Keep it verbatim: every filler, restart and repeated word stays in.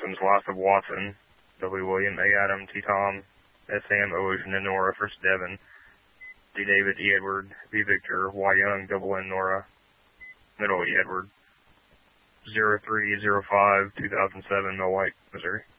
Wilson's Loss of Watson, W. William, A. Adam, T. Tom, S. Sam, O. Ocean, and Nora, First Devon, D. David, E. Edward, V. Victor, Y. Young, Double N. Nora, Middle E. Edward, zero three zero five two thousand seven, Mill White, Missouri.